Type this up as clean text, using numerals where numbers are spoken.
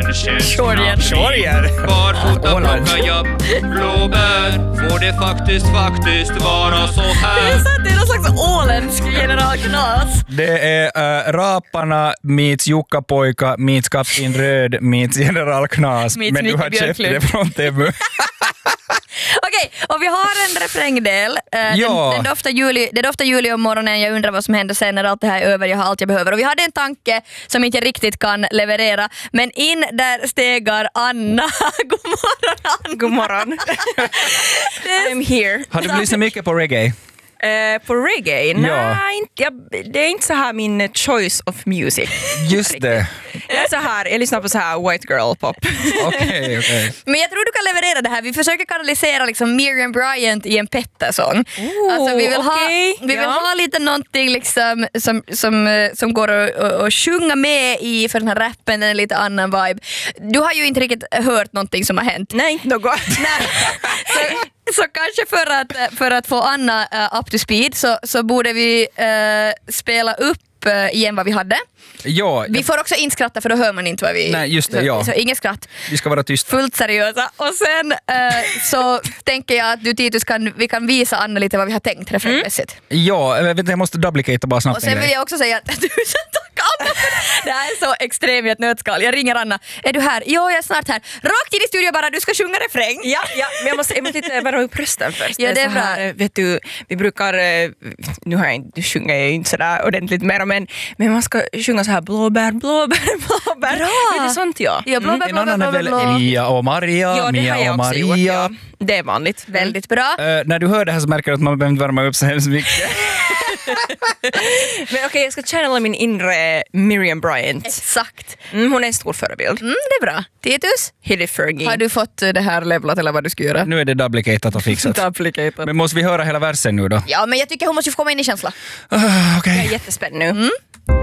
Shortjen. Barfota plockar jag blåbär. Får det faktiskt vara så här? Det är sant, det är någon slags åländsk generalknas. Det är Raparna meets Jukka-pojka meets Kapten Röd meets General Knas. Meets Men du har Micke köpt Björklund. det från Temu. Okej, och vi har en refrängdel. Ja. Det doftar juli om morgonen. Jag undrar vad som händer sen när allt det här är över. Jag har allt jag behöver. Och vi hade en tanke som inte riktigt kan leverera. Men in där stegar Anna. God morgon, Anna. God morgon. I'm here. Har du lyssnat mycket på reggae? På reggae? Ja. Nej, det är inte så här min choice of music. Just det. Jag lyssnar på så här white girl pop. Okej. Men jag tror du kan leverera det här. Vi försöker kanalisera liksom Miriam Bryant i en Pettersson. Alltså vi vill ha lite någonting liksom som går att sjunga med i, för den här rappen, den är lite annan vibe. Du har ju inte riktigt hört någonting som har hänt. Nej, inte något. Så kanske för att få Anna up to speed så borde vi spela upp igen vad vi hade. Ja, Vi får också inskratta för då hör man inte vad vi... Nej, just det, ja. Så inget skratt. vi ska vara tysta. Fullt seriösa. Och sen så tänker jag att du Titus vi kan visa Anna lite vad vi har tänkt refrängmässigt. Ja, jag måste duplicata bara snabbt. Och sen vill jag också säga att tusen tack Anna. Det här är så extremt i ett nötskal. Jag ringer Anna. Är du här? Jo, jag är snart här. Rakt in i studion bara, du ska sjunga refräng. Ja, men jag måste inte värma upp rösten först. Ja, det är så här, bra. vet du, vi brukar, nu sjunger jag ju inte sådär ordentligt mer, men man ska sjunga så här blåbär. Bra. Är det sånt ja? Ja, blå. En annan är väl Mia och Maria. Ja, det Mia har jag och också gjort, Maria. ja. Det är vanligt. Väldigt bra. När du hör det här så märker du att man behöver inte värma upp så hemskt mycket. Men okej, jag ska channela min inre Miriam Bryant. Exakt. Hon är en stor förebild. Det är bra. Titus, Hit it Fergie. har du fått det här levlat eller vad du ska göra? Nu är det duplicatat och fixat. Men måste vi höra hela versen nu då? Ja, men jag tycker hon måste få komma in i känsla. Jag Okej. är jättespänd nu.